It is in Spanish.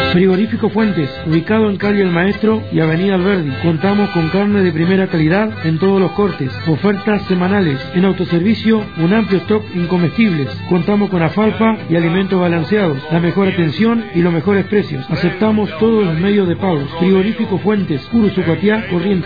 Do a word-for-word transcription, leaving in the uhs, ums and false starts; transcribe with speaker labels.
Speaker 1: Frigorífico Fuentes, ubicado en calle El Maestro y avenida Alberdi. Contamos con carne de primera calidad en todos los cortes. Ofertas semanales. En autoservicio, un amplio stock incomestibles. Contamos con alfalfa y alimentos balanceados. La mejor atención y los mejores precios. Aceptamos todos los medios de pago. Frigorífico Fuentes, Curuzucuatiá, Corrientes.